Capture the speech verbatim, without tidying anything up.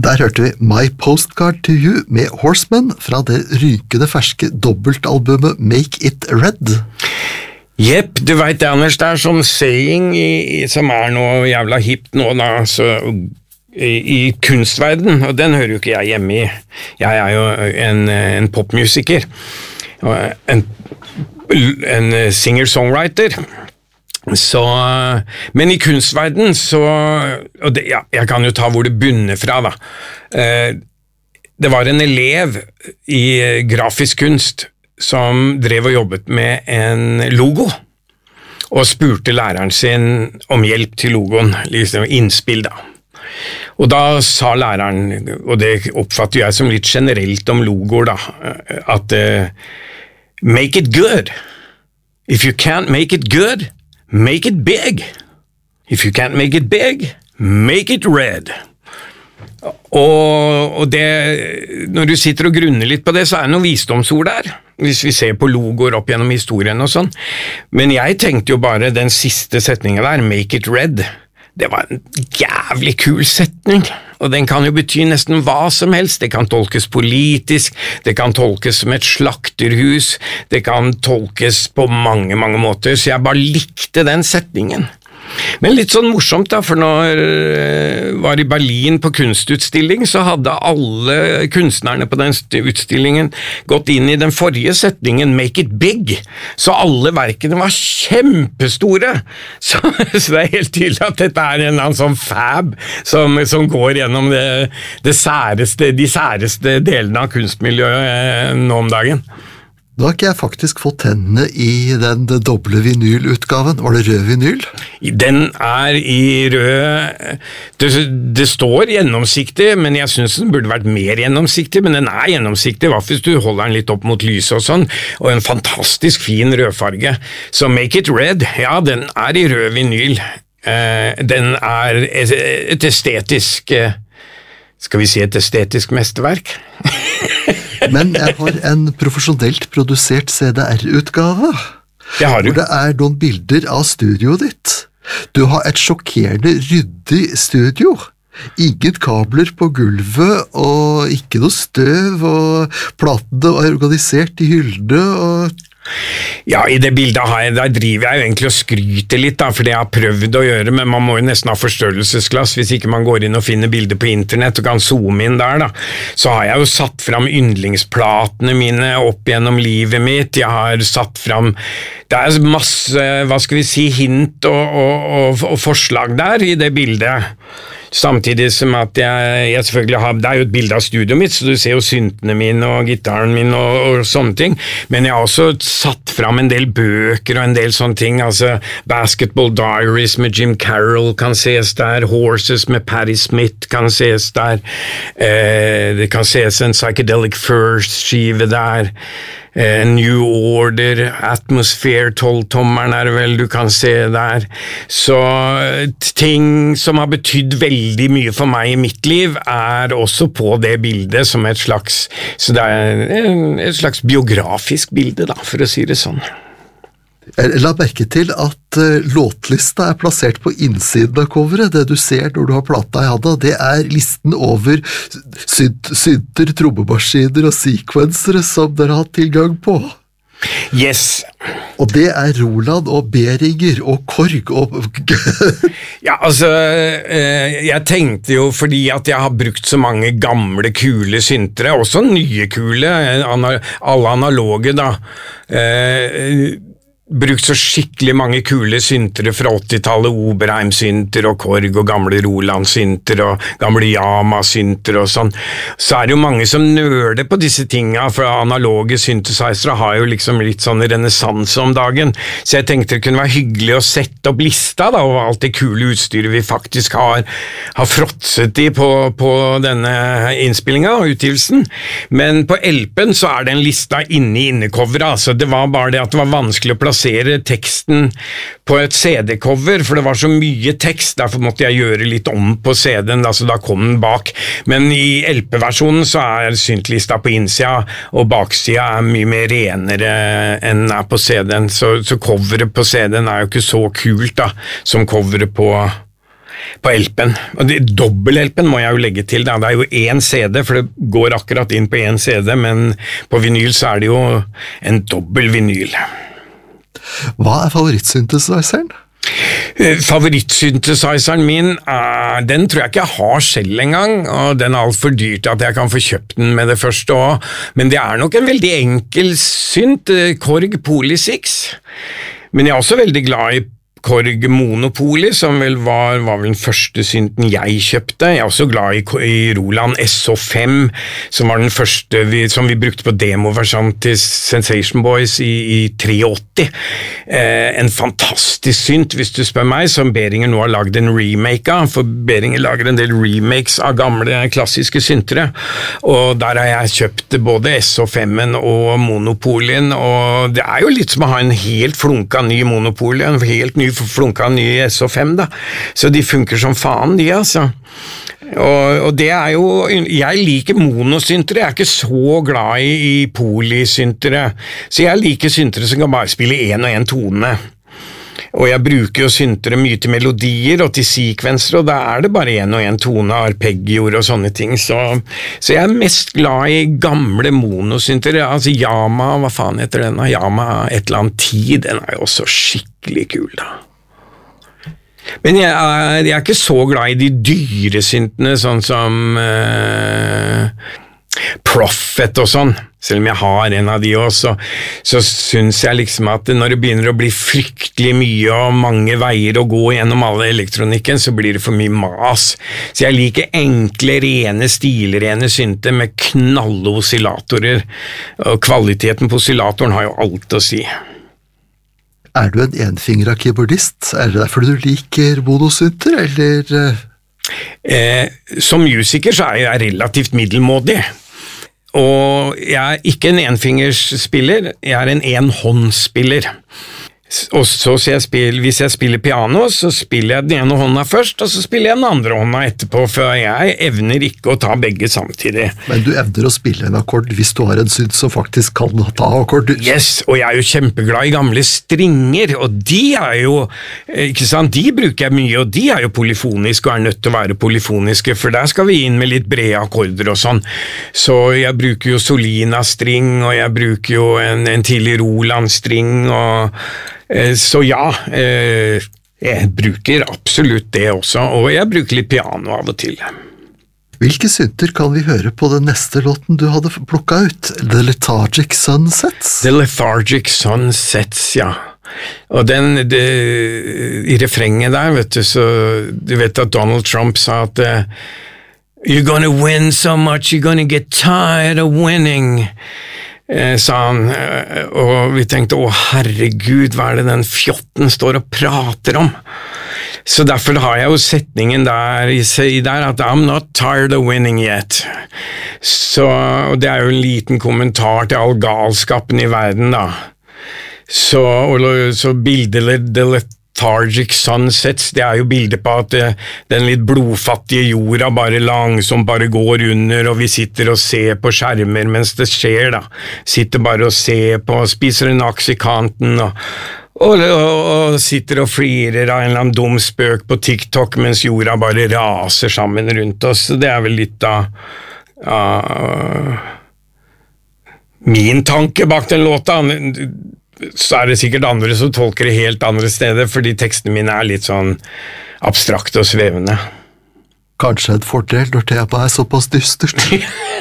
Der hørte vi My Postcard to You med Horseman fra det rykende ferske dobbeltalbumet Make It Red. Jepp, du vet det, Anders, det er sånn saying i, som er noe jævla hipt nå da, så i, i kunstverden, og den hører jo ikke jeg hjemme i. Jeg er jo en, en popmusiker, en, en singer-songwriter. Så, men i kunstverden så, og det, ja, jeg kan jo ta hvor det bunner fra da, det var en elev i grafisk kunst som drev og jobbet med en logo, og spurte læreren sin om hjelp til logoen, liksom innspill da. Og da sa læreren, og det oppfatter jeg som litt generelt om logoer da, at uh, make it good. If you can't make it good, make it big. If you can't make it big, make it red. Og, og det, når du sitter og grunner litt på det, så er det noen visdomsord der, hvis vi ser på logoer opp gjennom historien og sånn. Men jeg tenkte jo bare den siste setningen der, make it red, det var en jævlig kul setning, og den kan jo bety nesten hva som helst. Det kan tolkes politisk, det kan tolkes som et slakterhus, det kan tolkes på mange, mange måter, så jeg bare likte den setningen. Men litt sånn morsomt da, for når jeg var i Berlin på kunstutstilling, så hadde alle kunstnerne på den utstillingen gått inn i den forrige setningen, make it big, så alle verkene var kjempestore, så, så det er helt tydelig at dette er en eller annen sånn fab som, som går gjennom det, det særeste, de særeste delene av kunstmiljøet nå om dagen. Da har ikke jeg faktisk fått tennene i den doble vinylutgaven. Var det rød vinyl? Den er i rød... Det, det står gjennomsiktig, men jeg synes den burde vært mer gjennomsiktig, men den er gjennomsiktig, hva hvis du holder den litt opp mot lyset og sånn, og en fantastisk fin rødfarge. Så Make It Red, ja, den er i rød vinyl. Eh, den er et estetisk... Skal vi si et estetisk mesterverk? Men jeg har en profesjonelt produsert C D R-utgave, det har du. Hvor det er noen bilder av studioet ditt. Du har et sjokkerende ryddig studio. Ingen kabler på gulvet, og ikke noe støv, og platene er organisert i hyllene, og... Ja, i det bildet har jeg, der driver jeg jo egentlig og skryter litt da, for det jeg har prøvd å gjøre, men man må jo nesten ha forstørrelsesglass hvis ikke man går inn og finner bilder på internett og kan zoome inn der da. Så har jeg jo satt fram yndlingsplatene mine opp gjennom livet mitt, jeg har satt fram, det er masse, hva skal vi si, hint og, og, og, og forslag der i det bildet. Samtidig som at jeg, jeg selvfølgelig har, det er jo et bilde av studioet mitt, så du ser jo syntene mine og gitaren min og, og sånne ting, men jeg har også satt fram en del bøker og en del sånne ting, altså Basketball Diaries med Jim Carroll kan ses der, Horses med Patti Smith kan ses der, eh, det kan ses en Psychedelic Furs-skive der, Uh, New Order, Atmosphere, tolvtommeren er det vel du kan se der. Så ting som har betydd veldig mye for meg i mitt liv er også på det bildet som et slags, så det er et slags biografisk bilde da, for å si det sånn. Jeg la merke til at låtlista er plassert på innsiden av coveret. Det du ser når du har plata i handa, det er listen over synt, synter, trommemaskiner og sequencere som dere har hatt tilgang på. Yes. Og det er Roland og Behringer og Korg og... Ja, altså, jeg tenkte jo fordi at jeg har brukt så mange gamle, kule syntere, også nye kule, alle analoge da, eh, brukt så skikkelig mange kule syntere fra åttitallet, Oberheim-synter og Korg og gamle Roland-synter og gamle Yamaha-synter og sånn. Så er det jo mange som nøler på disse tingene, for analoge synthesizere har jo liksom litt sånn renessanse om dagen. Så jeg tenkte det kunne være hyggelig å sette opp lista da, over alt det kule utstyret vi faktisk har, har fråtset i på, på denne innspillingen og utgivelsen. Men på L P-en så er den lista inne i innecoveret, altså det var bare det at det var vanskelig å plassere teksten på et C D-cover, for det var så mye tekst, derfor måtte jeg gjøre litt om på C D-en, altså da kom den bak. Men i L P-versjonen så er syntlista på innsida, og baksida er mye mer renere enn er på C D-en, så, så coveret på C D-en er jo ikke så kult da, som coveret på på L P-en. Og det, dobbel-L P-en må jeg jo legge til, da. Det er jo én C D, for det går akkurat inn på én C D, men på vinyl så er det jo en dobbel vinyl. Hva er favorittsynthesizeren? Favorittsynthesizeren min, uh, den tror jeg ikke jeg har selv engang, og den er alt for dyrt at jeg kan få kjøpt den med det første også. Men det er nok en veldig enkel synt, Korg Poly seks. Men jeg er også veldig glad i Korg Monopoly, som vel var, var vel den første synten jeg kjøpte. Jeg er også glad i, i Roland S H fem, som var den første vi, som vi brukte på demoversjon til Sensation Boys i, i åttitre. Eh, en fantastisk synt, hvis du spør meg, som Behringer nå har laget en remake av, for Behringer lager en del remakes av gamle klassiske syntere, og der har jeg kjøpt både S H fem-en og Monopolyen, og det er jo litt som å ha en helt flunka ny Monopoly, en helt ny flunka ny S H fem, da. Så de funker som faen, de, altså. Og, og det er jo, jeg liker monosyntere, jeg er ikke så glad i, i polysyntere, så jeg liker syntere som kan bare spille en og en tone. Og jeg bruker jo syntere mye til melodier og til sekvenser, og da er det bare en og en tone, arpeggior og sånne ting, så, så jeg er mest glad i gamle monosyntere, altså Yamaha, hva faen heter den? Yamaha et eller annet tid, den er jo også skikkelig kul, da. Men jeg er, jeg er ikke så glad i de dyre syntene, sånn som uh, Prophet og sånn. Selv om jeg har en av de også, så, så synes jeg liksom at når det begynner å bli fryktelig mye og mange veier å gå gjennom alle elektronikken, så blir det for mye mas. Så jeg liker enkle, rene, stilrene synter med knalle oscillatorer, og kvaliteten på oscillatoren har jo alt å si. Er du en enfingra keyboardist? Er det derfor du liker monosynter, eller? Eh, som musiker så er jeg relativt middelmådig. Og jeg er ikke en enfingersspiller, jeg er en enhåndsspiller. Og så, så jeg spiller, hvis jeg spiller piano, så spiller jeg den ene hånda først, og så spiller jeg den andre hånda etterpå, for jeg evner ikke å ta begge samtidig. Men du evner å spille en akkord hvis du har en synt som faktisk kan ta akkord. Yes, og jeg er jo kjempeglad i gamle stringer, og de er jo, ikke sant, de bruker jeg mye, og de er jo polyfoniske og er nødt til å være polyfoniske, for der skal vi inn med litt brede akkorder og sånn. Så jeg bruker jo Solina-string, og jeg bruker jo en, en tidlig Roland-string, og så ja, jeg bruker absolutt det også, og jeg bruker litt piano av og til. Hvilke synter kan vi høre på den neste låten du hadde plukket ut? The Lethargic Sunsets? The Lethargic Sunsets, ja. Og den, det, i refrenget der, vet du, så du vet at Donald Trump sa at You're gonna win so much, you're gonna get tired of winning. Eh, sa han, og vi tenkte, å herregud, hva er det den fjotten står og prater om? Så derfor har jeg jo setningen der i der, at I'm not tired of winning yet. Så, og det er jo en liten kommentar til all galskapen i verden, da. Så, og, så bildet The Lethargic Sunsets, det er jo bildet på at det, den litt blodfattige jorda bare langsomt bare går under, og vi sitter og ser på skjermer mens det skjer, da. Sitter bare og ser på, spiser en aks i kanten, og, og, og, og sitter og flirer av en eller annen dum spøk på TikTok, mens jorda bare raser sammen rundt oss. Så det er vel litt av uh, min tanke bak den låta. Så er det sikkert andre som tolker det helt andre steder, fordi tekstene mine er litt sånn abstrakte og svevende. Kanskje en fordel når temaet er såpass dystert.